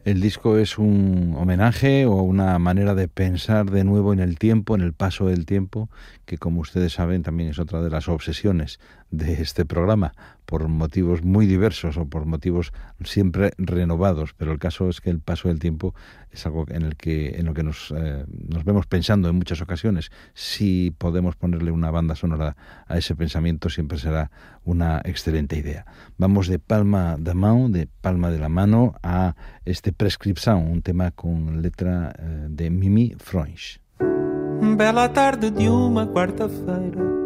El disco es un homenaje o una manera de pensar de nuevo en el tiempo, en el paso del tiempo, que como ustedes saben también es otra de las obsesiones de este programa, por motivos muy diversos o por motivos siempre renovados, pero el caso es que el paso del tiempo es algo en lo que nos vemos pensando en muchas ocasiones. Si podemos ponerle una banda sonora a ese pensamiento, siempre será una excelente idea. Vamos de palma de mão, de palma de la mano, a este Prescripção, un tema con letra de Mimi Frões. Bela tarde de uma quarta-feira,